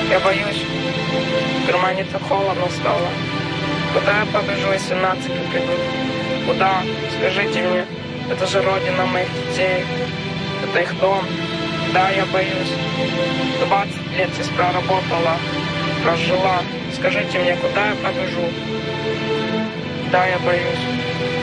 Я боюсь, в кармане так холодно стало. Куда я побежу, если нацики придут? Куда? Скажите мне. Это же родина моих детей. Это их дом. Да, я боюсь. 20 лет сестра работала, прожила. Скажите мне, куда я побежу? Да, я боюсь.